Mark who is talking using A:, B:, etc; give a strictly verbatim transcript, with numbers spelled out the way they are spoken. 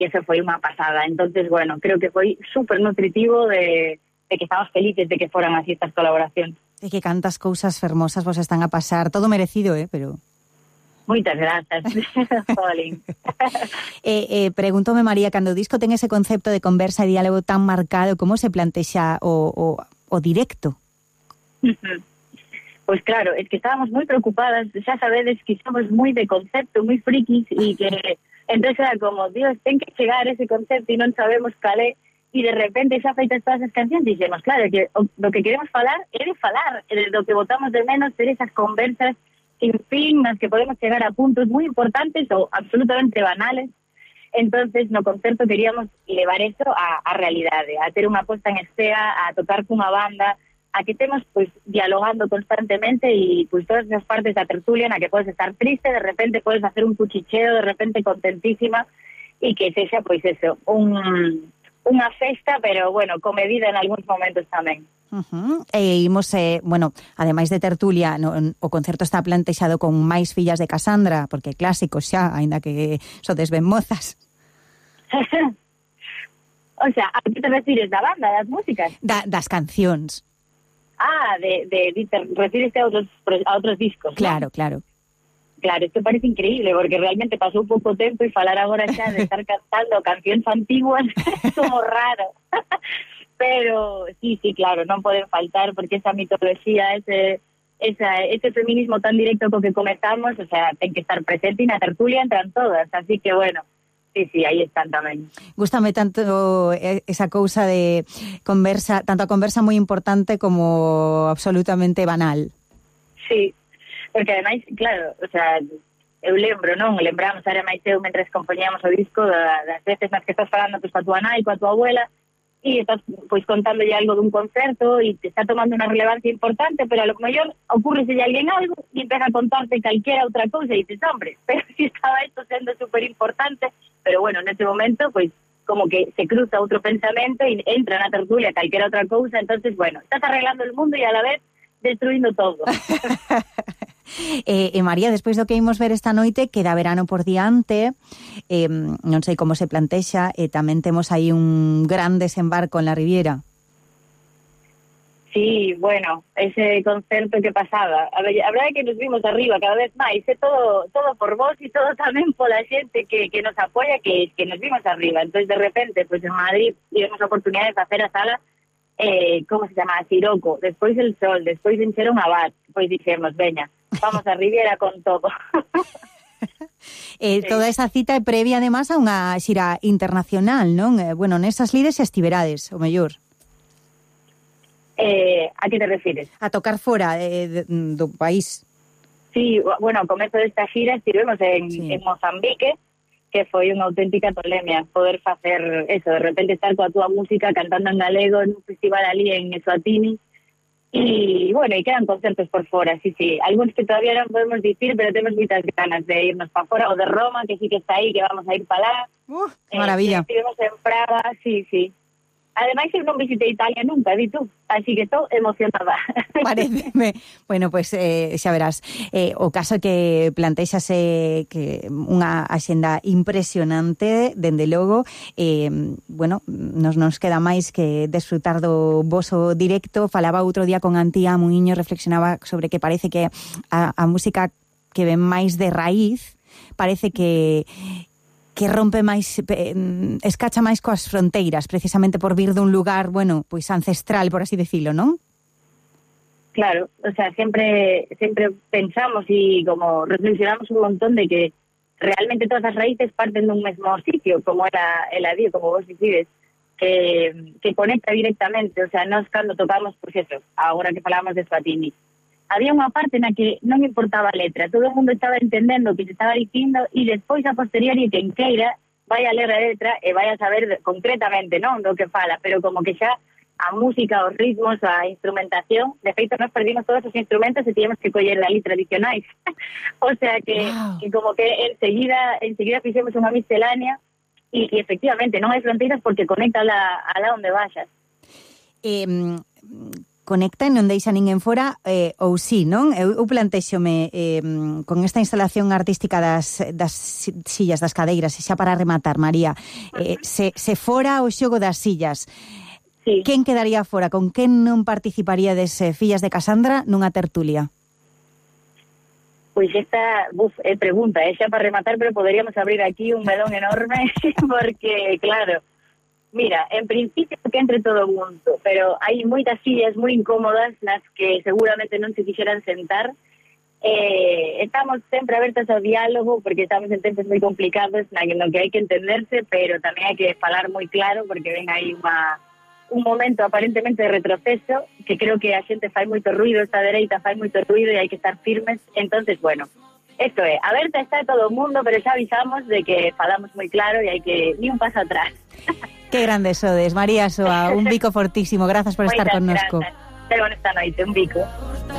A: e eso foi unha pasada. Entonces, bueno, creo que foi super nutritivo de, de que estamos felices de que foran así estas colaboracións.
B: E que cantas cousas fermosas vos están a pasar, todo merecido, eh, pero...
A: Moitas grazas, Jolín.
B: eh, eh, pregúntome, María, cando o disco ten ese concepto de conversa e diálogo tan marcado, como se plantexa o, o, o directo?
A: Pois claro, es que estábamos moi preocupadas, xa sabedes que somos moi de concepto, moi frikis, e que entonces era como, Dios, ten que chegar ese concepto e non sabemos cal é, e de repente xa feitas todas as cancións dixemos, claro, que o, do que queremos falar é de falar, é do que botamos de menos ser esas conversas sin fin, nas que podemos chegar a puntos moi importantes ou absolutamente banales. Entonces, no concerto queríamos levar eso a, a realidade, a ter unha posta en escena, a tocar cunha banda, a que temos pois dialogando constantemente e pois todas esas partes da tertulia na que podes estar triste, de repente podes hacer un cuchicheo, de repente contentísima, e que sexa pois eso, un, unha festa, pero bueno, comedida en algúns momentos tamén.
B: Uh-huh. E imos, eh, bueno, ademais de tertulia, no, o concerto está plantexado con máis fillas de Casandra, porque clásicos xa, aínda que sodes ben mozas.
A: O sea, a que te refires, da banda, das músicas?
B: Da, das cancións.
A: Ah, de, de, de te refires a outros, a outros discos,
B: claro,
A: ¿no?
B: Claro,
A: claro. Isto parece increíble, porque realmente pasou pouco tempo e falar agora xa de estar cantando cancións antiguas é como raro. Pero sí, sí, claro, non poden faltar, porque esa mitología, ese, esa, ese feminismo tan directo co que comezamos, o sea, ten que estar presente e na tertulia entran todas, así que bueno, sí, sí, aí están tamén.
B: Gústame tanto esa cousa de conversa, tanto a conversa moi importante como absolutamente banal.
A: Sí, porque ademais, claro, o sea, eu lembro, non? Lembramos, era máis eu, mentres compoñíamos o disco, das veces nas que estás falando pues, coa tua nai, coa tua abuela, e estás pois contándolle algo dun concerto e te está tomando unha relevancia importante, pero a lo mellor ocurreselle a alguén algo e empeza a contarte calquera outra cousa e dices, hombre, pero si estaba esto sendo super importante, pero bueno, nese momento, pois, como que se cruza outro pensamento e entra na tertulia calquera outra cousa, entonces, bueno, estás arreglando el mundo e a la vez destruindo todo.
B: E, e María, despois do que imos ver esta noite, queda verano por diante, eh, non sei como se plantexa, e tamén temos aí un gran desembarco en la Riviera.
A: Sí, bueno, ese concerto que pasaba, a ver, a verdade é que nos vimos arriba cada vez máis, é todo todo por vos e todo tamén pola xente que, que nos apoia, que, que nos vimos arriba. Entonces de repente, pues en Madrid tivemos a oportunidade de facer a sala, eh, como se chama, Siroco, despois el Sol, despois encheron a Abad, pois dixemos, veña, vamos a Riviera con todo.
B: eh, toda esa cita é previa además a unha xira internacional, non? Eh, bueno, nesas lides estiverades, o mellor.
A: Eh, a que te refires?
B: A tocar fora de, de, do país.
A: Sí, bueno, ao comezo desta xira estivemos en, sí. en Mozambique, que foi unha auténtica tolemia poder facer eso, de repente estar coa túa música cantando en galego en un festival ali en Eswatini. Y bueno, y quedan concertos por fora, sí, sí. Algunos que todavía non podemos dicir, pero temos moitas ganas de irnos para fora, o de Roma, que sí que está aí, que vamos a ir para lá.
B: Uh, que maravilla.
A: Eh, estivemos en Praga, sí, sí. Ademais, eu non visitei Italia nunca, di tú, así que estou emocionada.
B: Pareceme. Bueno, pues eh, xa verás, eh, o caso que plantexase que unha axenda impresionante, dende logo, eh, bueno, nos nos queda máis que desfrutar do voso directo. Falaba outro día con Antía Muiño, reflexionaba sobre que parece que a, a música que ven máis de raíz, parece que que rompe máis, eh, escacha máis coas fronteiras, precisamente por vir dun lugar, bueno, pois ancestral, por así decirlo, non?
A: Claro, o sea, sempre sempre pensamos y como reflexionamos un montón de que realmente todas as raíces parten dun mesmo sitio, como era el adío, como vos dicides, que, que conecta directamente, o sea, nos cando tocamos, pois pues eso, agora que falamos de Eswatini, había unha parte na que non importaba a letra, todo o mundo estaba entendendo o que se estaba dicindo e despois a posteriori quen queira vai a ler a letra e vai a saber concretamente, non, do que fala, pero como que xa a música, os ritmos, a instrumentación, de feito nos perdimos todos os instrumentos e tivemos que coller ali tradicionais. O sea que, wow. que como que enseguida enseguida fixemos unha miscelánea e, e efectivamente non hai fronteiras porque conecta a la, a la onde vayas.
B: Eh, conecta e non deixa ninguén fora, eh, ou sí, non? Eu, eu plantexome eh, con esta instalación artística das, das sillas, das cadeiras, e xa para rematar, María, eh, se, se fora o xogo das sillas, sí. Quen quedaría fora? Con quen non participaría des eh, Fillas de Casandra nunha tertulia?
A: Pois esta, buf, é pregunta, é xa para rematar, pero poderíamos abrir aquí un melón enorme, porque, claro, mira, en principio que entre todo o mundo, pero hai moitas sillas moi incómodas nas que seguramente non se quixeran sentar. Eh, estamos sempre abertas ao diálogo, porque estamos en tempos moi complicados na que, no que hai que entenderse, pero tamén hai que falar moi claro, porque ven aí unha... un momento aparentemente de retroceso, que creo que a xente fai moito ruido, esta dereita fai moito ruido e hai que estar firmes. Entonces, bueno, esto é, aberta está todo o mundo, pero xa avisamos de que falamos moi claro e hai que ni un paso atrás.
B: Que grande sodes, María Soa, un bico fortísimo, grazas por estar connosco.
A: Grazas, pero esta noite, un bico.